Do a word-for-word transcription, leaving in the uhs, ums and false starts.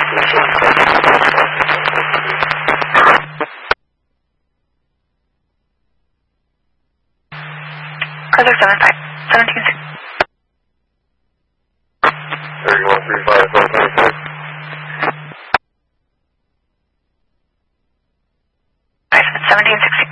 Cruiser seven five, seventeen six. thirty-one three five, seven twenty-six. seventeen sixty.